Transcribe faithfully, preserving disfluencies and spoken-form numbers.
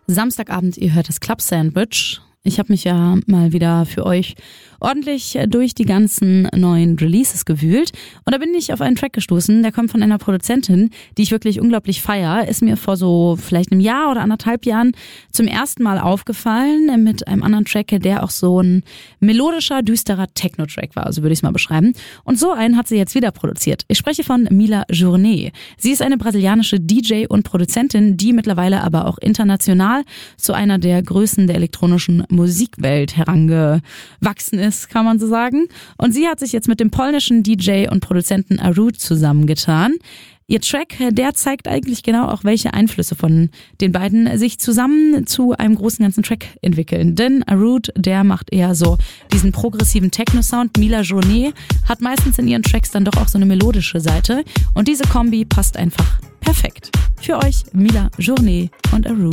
Samstagabend, ihr hört das Club Sandwich. Ich habe mich ja mal wieder für euch ordentlich durch die ganzen neuen Releases gewühlt. Und da bin ich auf einen Track gestoßen, der kommt von einer Produzentin, die ich wirklich unglaublich feier. Ist mir vor so vielleicht einem Jahr oder anderthalb Jahren zum ersten Mal aufgefallen mit einem anderen Track, der auch so ein melodischer, düsterer Techno-Track war, so würde ich es mal beschreiben. Und so einen hat sie jetzt wieder produziert. Ich spreche von Mila Journée. Sie ist eine brasilianische D J und Produzentin, die mittlerweile aber auch international zu einer der Größen der elektronischen Musikwelt herangewachsen ist, kann man so sagen. Und sie hat sich jetzt mit dem polnischen D J und Produzenten Arud zusammengetan. Ihr Track, der zeigt eigentlich genau auch, welche Einflüsse von den beiden sich zusammen zu einem großen ganzen Track entwickeln. Denn Arud, der macht eher so diesen progressiven Techno-Sound. Mila Journée hat meistens in ihren Tracks dann doch auch so eine melodische Seite. Und diese Kombi passt einfach perfekt. Für euch Mila Journée und Arud.